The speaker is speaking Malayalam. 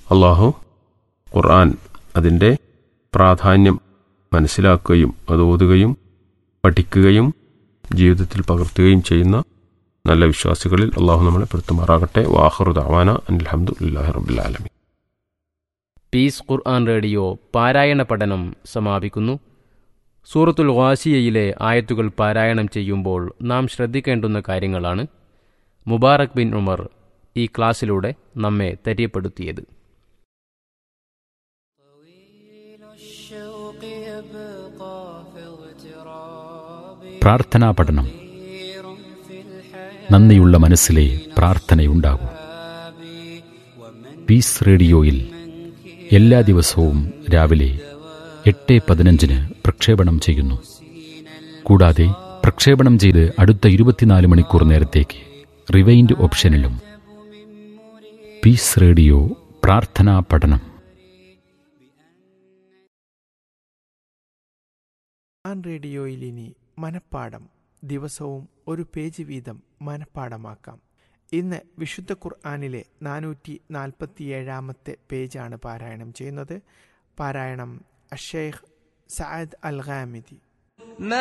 അള്ളാഹു ഖുർആൻ അതിൻ്റെ പ്രാധാന്യം മനസ്സിലാക്കുകയും അത് ഓതുകയും പഠിക്കുകയും ജീവിതത്തിൽ പകർത്തുകയും ചെയ്യുന്ന നല്ല വിശ്വാസികളിൽ അള്ളാഹു നമ്മളെ പെടുത്തുമാറാകട്ടെ. വാഖിറു ദഅവാന അൽഹംദുലില്ലാഹി റബ്ബിൽ ആലമീൻ. പീസ് ഖുർആൻ റേഡിയോ പാരായണ പഠനം സമാപിക്കുന്നു. സൂറത്തുൽ ഗാശിയയിലെ ആയത്തുകൾ പാരായണം ചെയ്യുമ്പോൾ നാം ശ്രദ്ധിക്കേണ്ടുന്ന കാര്യങ്ങളാണ് മുബാറക് ബിൻ ഉമർ ഈ ക്ലാസ്സിലൂടെ നമ്മെ തെര്യപ്പെടുത്തിയത്. പ്രാർത്ഥനാ പഠനം. നന്ദിയുള്ള മനസ്സിലെ പ്രാർത്ഥനയുണ്ടാകൂ. പീസ് റേഡിയോയിൽ എല്ലാ ദിവസവും രാവിലെ 8:15 പ്രക്ഷേപണം ചെയ്യുന്നു. കൂടാതെ പ്രക്ഷേപണം ചെയ്ത് അടുത്ത 24 മണിക്കൂർ നേരത്തേക്ക് റിവൈൻഡ് ഓപ്ഷനിലും. പീസ് റേഡിയോ പ്രാർത്ഥനാ പഠനം. റേഡിയോയിൽ ഇനി മനപ്പാഠം. ദിവസവും ഒരു പേജ് വീതം മനപ്പാഠമാക്കാം. ഇന്ന് വിശുദ്ധ ഖുർആനിലെ 447 പേജാണ് പാരായണം ചെയ്യുന്നത്. പാരായണം അഷേഖ് സഅദ് അൽ ഗാമിദി.